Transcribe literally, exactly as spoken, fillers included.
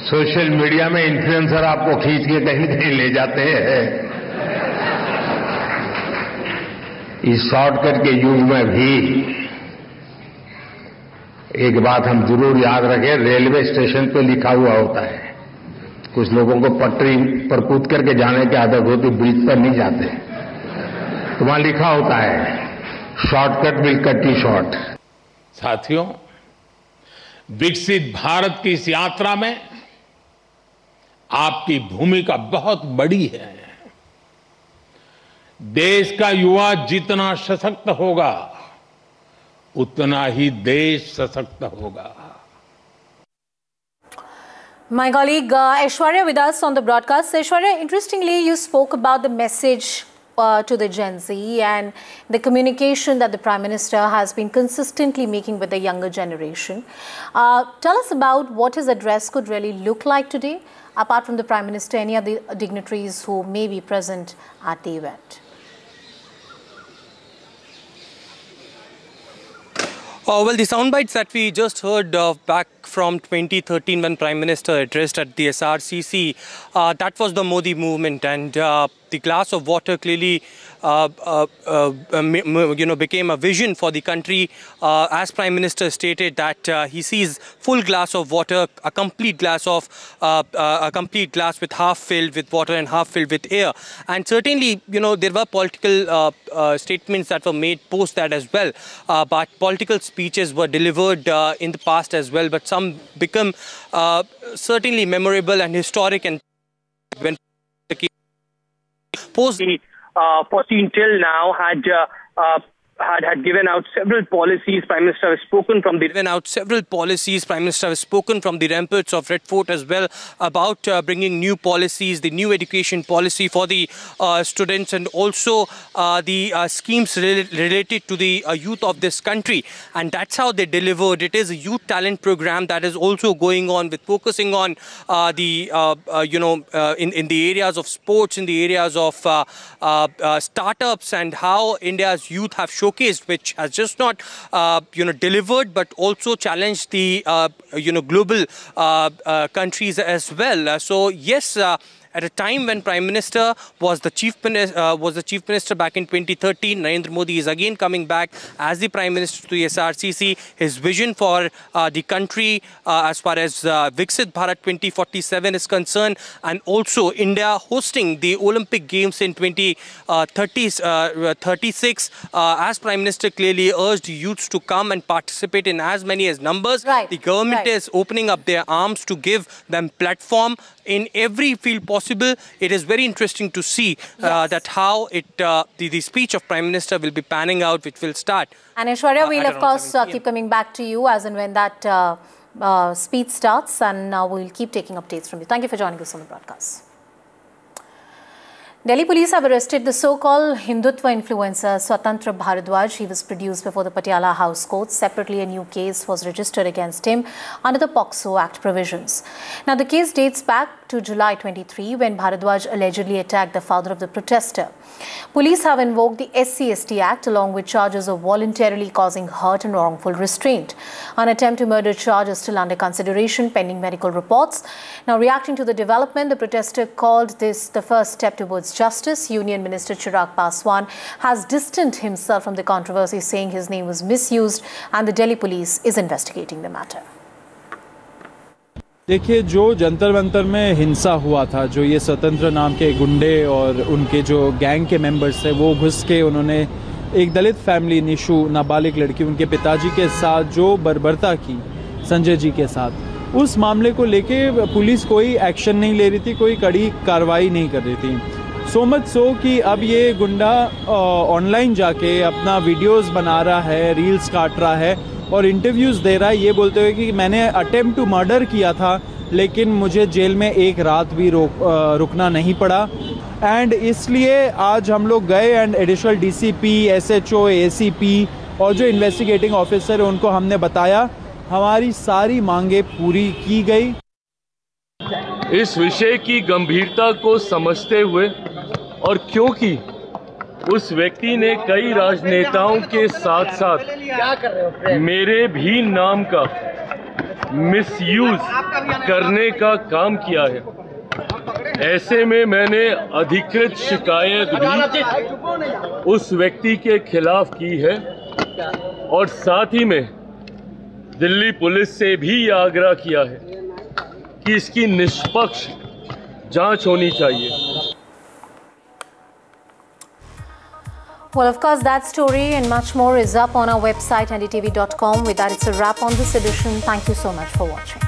Social media में influencer आपको खींच के कहीं कहीं ले जाते हैं। इस शॉर्टकट के युग में भी एक बात हम जरूर याद रखें, रेलवे स्टेशन पे लिखा हुआ होता है। कुछ लोगों को पटरी पर कूद करके जाने की आदत होती, ब्रिज पर नहीं जाते, तो वहां लिखा होता है shortcut will cut you short. साथियों, विकसित भारत की इस यात्रा में आपकी भूमिका बहुत बड़ी है। देश का युवा जितना सशक्त होगा उतना ही देश सशक्त होगा। My colleague uh, Aishwarya with us on the broadcast. Aishwarya, interestingly, you spoke about the message uh, to the Gen Z and the communication that the Prime Minister has been consistently making with the younger generation. Uh, tell us about what his address could really look like today. Apart from the Prime Minister, any other dignitaries who may be present at the event? Uh, well, the sound bites that we just heard uh, back from twenty thirteen when Prime Minister addressed at the S R C C, uh, that was the Modi movement, and uh, the glass of water clearly uh, uh, uh, you know, became a vision for the country. Uh, as Prime Minister stated that uh, he sees full glass of water, a complete glass of uh, uh, a complete glass with half filled with water and half filled with air. And certainly, you know, there were political uh, uh, statements that were made post that as well. Uh, but political speeches were delivered uh, in the past as well. But some become uh, certainly memorable and historic. And when post the uh, fourteen till now had uh, uh, had had given out several policies. Prime Minister has spoken from the given out several policies. Prime Minister has spoken from the ramparts of Red Fort as well about uh, bringing new policies, the new education policy for the uh, students, and also uh, the uh, schemes re related to the uh, youth of this country. And that's how they delivered. It is a youth talent program that is also going on with focusing on uh, the uh, uh, you know uh, in in the areas of sports, in the areas of uh, uh, uh, startups, and how India's youth have shown showcased, which has just not, uh, you know, delivered, but also challenged the, uh, you know, global uh, uh, countries as well. Uh, so, yes, uh, at a time when Prime Minister was the chief minister, uh, was the chief minister back in twenty thirteen, Narendra Modi is again coming back as the Prime Minister to the S R C C. His vision for uh, the country, uh, as far as uh, Viksit Bharat twenty forty-seven is concerned, and also India hosting the Olympic Games in twenty thirty-six, uh, as Prime Minister clearly urged youths to come and participate in as many as numbers. Right. The government right. is opening up their arms to give them platform in every field possible. It is very interesting to see uh, yes. that how it uh, the, the speech of Prime Minister will be panning out, which will start. And Aishwarya, uh, we'll of course uh, keep coming back to you as and when that uh, uh, speech starts, and uh, we'll keep taking updates from you. Thank you for joining us on the broadcast. Delhi police have arrested the so-called Hindutva influencer Swatantra Bharadwaj. He was produced before the Patiala House Court. Separately, a new case was registered against him under the POCSO Act provisions. Now, the case dates back to July twenty-three, when Bharadwaj allegedly attacked the father of the protester. Police have invoked the S C S T Act along with charges of voluntarily causing hurt and wrongful restraint. An attempt to murder charge is still under consideration, pending medical reports. Now, reacting to the development, the protester called this the first step towards justice. Union Minister Chirag Paswan has distanced himself from the controversy, saying his name was misused and the Delhi police is investigating the matter. देखिए, जो जंतर मंतर में हिंसा हुआ था, जो ये स्वतंत्र नाम के गुंडे और उनके जो गैंग के मेंबर्स थे, वो घुस के उन्होंने एक दलित फैमिली, निशु नाबालिग लड़की, उनके पिताजी के साथ जो बर्बरता की संजय जी के साथ, उस मामले को लेके पुलिस कोई एक्शन नहीं ले रही थी, कोई कड़ी कार्रवाई नहीं कर रही थी। सो मच सो कि अब ये गुंडा ऑनलाइन जाके अपना वीडियोस बना रहा है, रील्स काट रहा है और इंटरव्यूज़ दे रहा है, ये बोलते हुए कि मैंने अटेम्प्ट टू मर्डर किया था, लेकिन मुझे जेल में एक रात भी रोक रुकना नहीं पड़ा। एंड इसलिए आज हम लोग गए and additional DCP, SHO, ACP और जो इन्वेस्टिगेटिंग ऑफिसर है उनको हमने बताया, हमारी सारी मांगे पूरी की गई। इस विषय की गंभीरता को समझते हुए और क्योंकि उस व्यक्ति ने कई राजनेताओं के साथ साथ मेरे भी नाम का मिसयूज करने का काम किया है। ऐसे में मैंने अधिकृत शिकायत भी उस व्यक्ति के खिलाफ की है और साथ ही में दिल्ली पुलिस से भी यह आग्रह किया है कि इसकी निष्पक्ष जांच होनी चाहिए। Well, of course, that story and much more is up on our website N D T V dot com. With that, it's a wrap on this edition. Thank you so much for watching.